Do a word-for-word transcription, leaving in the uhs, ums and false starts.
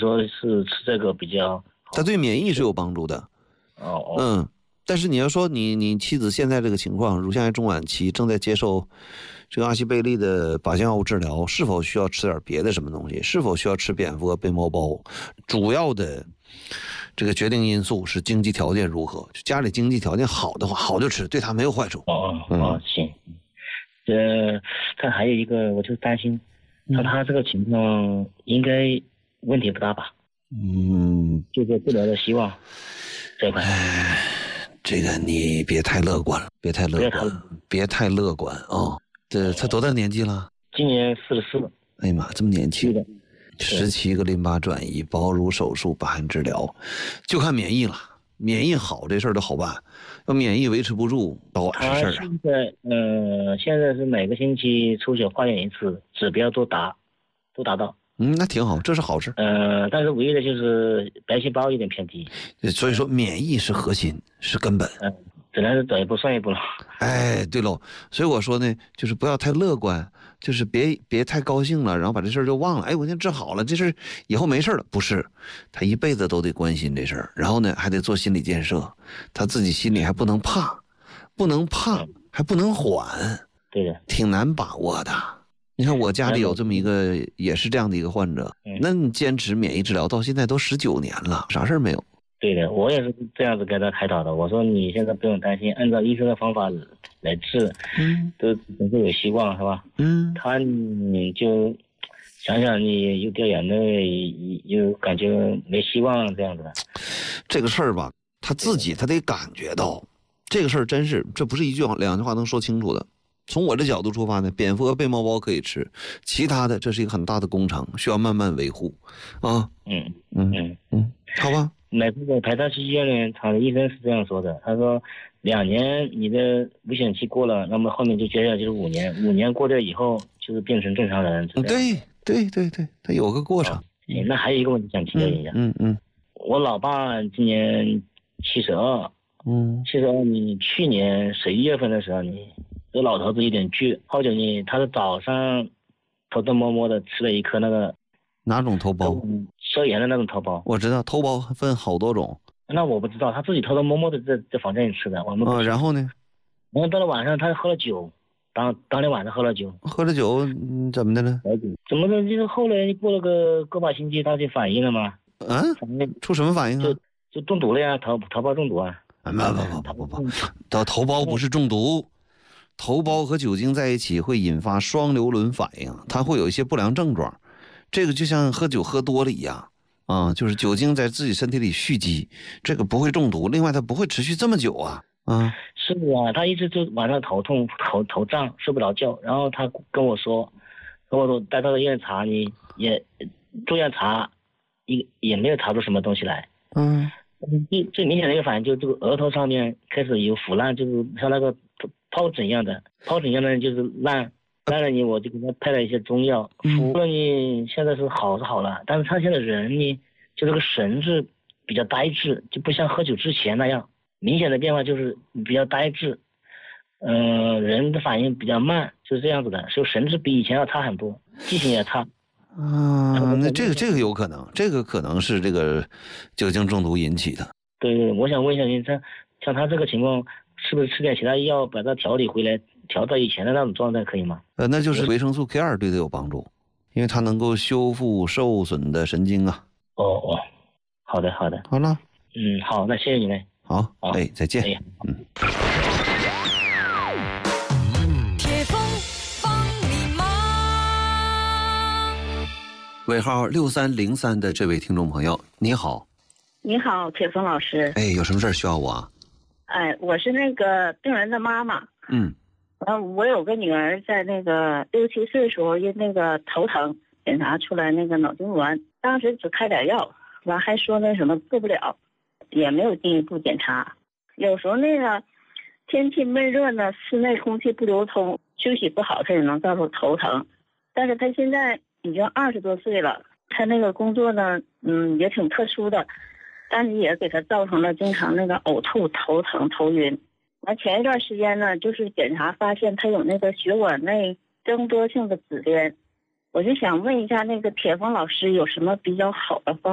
说是吃这个比较好。 它对免疫是有帮助的。 哦哦。 嗯，但是你要说你你妻子现在这个情况，乳腺癌中晚期，正在接受这个阿西贝利的靶向药物治疗，是否需要吃点别的什么东西？是否需要吃蝙蝠和贝猫包？主要的这个决定因素是经济条件如何。就家里经济条件好的话，好就吃，对他没有坏处。 哦哦哦，行。呃，他还有一个，我就担心，他他这个情况应该问题不大吧？ 嗯， 这个治疗的希望这块。 哎，这个你别太乐观了，别太乐观，别太乐观啊、哦！这他多大年纪了？ 今年四十四了。 哎呀妈，这么年轻！十七个淋巴转移，保乳手术，靶向治疗，就看免疫了。免疫好这事儿都好办，要免疫维持不住，早晚是事儿啊。 现在，呃，现在是每个星期出血化验一次，指标都达，都达到。 嗯，那挺好，这是好事。 呃，但是唯一的就是白细胞有点偏低。 所以说，免疫是核心，是根本。 嗯，只能是走一步算一步了。 哎，对喽，所以我说呢，就是不要太乐观，就是别别太高兴了，然后把这事儿就忘了。哎，我现在治好了，这事儿以后没事了，不是，他一辈子都得关心这事儿，然后呢还得做心理建设，他自己心里还不能怕，不能怕，还不能缓， 对的， 挺难把握的。你看我家里有这么一个也是这样的一个患者，那你坚持免疫治疗到现在都十九年了，啥事儿没有。 对的，我也是这样子给他开导的。我说你现在不用担心，按照医生的方法来治，嗯，都总是有希望，是吧？嗯，他你就想想你又掉眼泪，又感觉没希望这样子的。 这个事儿吧，他自己他得感觉到，这个事儿真是这不是一句话两句话能说清楚的。从我的角度出发呢，蝙蝠和贝猫包可以吃，其他的这是一个很大的工程，需要慢慢维护，啊， 嗯嗯嗯嗯，好吧。 每次我陪他去医院呢，他的医生是这样说的，他说两年你的危险期过了，那么后面就接下来就是五年，五年过掉以后就是变成正常人。 对对对对，他有个过程。 行，那还有一个问题想请教一下， 嗯 嗯, 嗯， 我老爸今年七十二，嗯，七十二，你去年十一月份的时候，你这老头子有点倔，后久呢，他是早上偷偷摸摸的吃了一颗那个哪种头孢？ 消炎的那种头孢。 我知道头孢分好多种。 那我不知道，他自己偷偷摸摸的在在房间里吃的，我们。 啊，然后呢？ 然后到了晚上，他喝了酒，当当天晚上喝了酒。 喝了酒，嗯，怎么的了？ 怎么的？就是后来过了个个把星期，他就反应了嘛。 嗯？出什么反应啊？ 就就中毒了呀，头头孢中毒啊。 啊，不不不不不不，头头孢不是中毒。头孢和酒精在一起会引发双硫仑反应，它会有一些不良症状。这个就像喝酒喝多了一样啊，就是酒精在自己身体里蓄积，这个不会中毒。另外，它不会持续这么久啊。啊， 是啊，他一直就晚上头痛、头头胀，睡不着觉。然后他跟我说，跟我说带他到医院查，你也住院查，也也没有查出什么东西来。嗯，最最明显的一个反应就是这个额头上面开始有腐烂，就是像那个疱疹一样的，疱疹一样的就是烂。烂了你，我就给他配了一些中药，服了你，现在是好是好了，但是他现在人呢，就这个神志比较呆滞，就不像喝酒之前那样，明显的变化就是比较呆滞，嗯、呃，人的反应比较慢，就是这样子的，就神志比以前要差很多，记性也差。 啊，那这个这个有可能，这个可能是这个酒精中毒引起的。 对对，我想问一下您，像像他这个情况，是不是吃点其他药把它调理回来？调到以前的那种状态可以吗？ 呃，那就是维生素 K 二对它有帮助，因为它能够修复受损的神经啊。 哦哦，好的好的， 好了， 嗯，好，那谢谢你嘞。 好，哎，再见。 哎、 嗯。 铁峰帮你忙。 尾号六三零三的这位听众朋友，你好。 你好，铁峰老师。 哎，有什么事需要我啊？ 哎，我是那个病人的妈妈。 嗯。 嗯，我有个女儿在那个六七岁时候因那个头疼检查出来那个脑痉挛，当时只开点药，完还说那什么治不了，也没有进一步检查。有时候那个天气闷热呢，室内空气不流通，休息不好，她也能造成头疼。但是她现在已经二十多岁了，她那个工作呢，嗯，也挺特殊的，但是也给她造成了经常那个呕吐、头疼、头晕。完前一段时间呢，就是检查发现他有那个血管内增多性的紫癜，我就想问一下那个铁峰老师有什么比较好的方